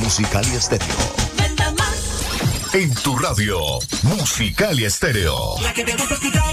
Musicalia Estéreo. En tu radio, Musicalia Estéreo. La que te gusta escuchar.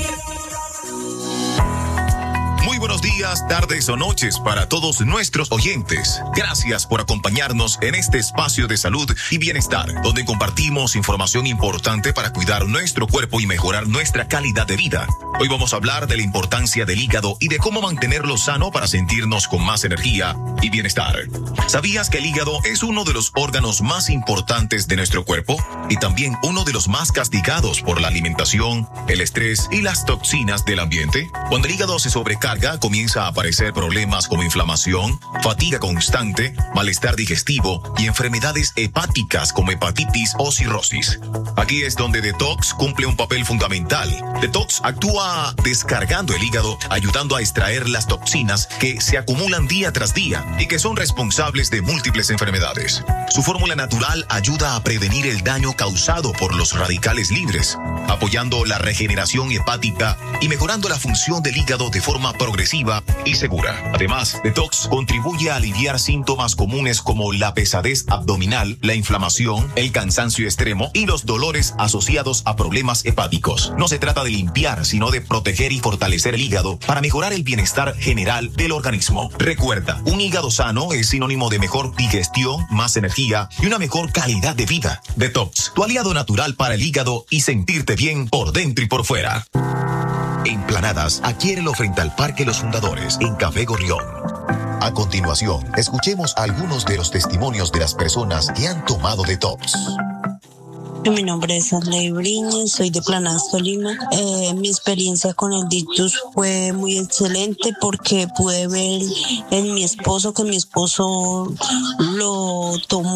Muy buenos días, tardes o noches para todos nuestros oyentes. Gracias por acompañarnos en este espacio de salud y bienestar, donde compartimos información importante para cuidar nuestro cuerpo y mejorar nuestra calidad de vida. Hoy vamos a hablar de la importancia del hígado y de cómo mantenerlo sano para sentirnos con más energía y bienestar. ¿Sabías que el hígado es uno de los órganos más importantes de nuestro cuerpo y también uno de los más castigados por la alimentación, el estrés y las toxinas del ambiente? Cuando el hígado se sobrecarga, comienza a aparecer problemas como inflamación, fatiga constante, malestar digestivo y enfermedades hepáticas como hepatitis o cirrosis. Aquí es donde Detox cumple un papel fundamental. Detox actúa descargando el hígado, ayudando a extraer las toxinas que se acumulan día tras día y que son responsables de múltiples enfermedades. Su fórmula natural ayuda a prevenir el daño causado por los radicales libres, apoyando la regeneración hepática y mejorando la función del hígado de forma progresiva y segura. Además, Detox contribuye a aliviar síntomas comunes como la pesadez abdominal, la inflamación, el cansancio extremo y los dolores asociados a problemas hepáticos. No se trata de limpiar, sino de proteger y fortalecer el hígado para mejorar el bienestar general del organismo. Recuerda, un hígado sano es sinónimo de mejor digestión, más energía y una mejor calidad de vida. Detox, tu aliado natural para el hígado y sentirte bien por dentro y por fuera. En Planadas, adquiérelo frente al Parque Los Fundadores, en Café Gorrión. A continuación, escuchemos algunos de los testimonios de las personas que han tomado Detox. Mi nombre es Arley Briñez, soy de Planadas, Tolima. Mi experiencia con el Dictus fue muy excelente porque pude ver en mi esposo que mi esposo lo tomó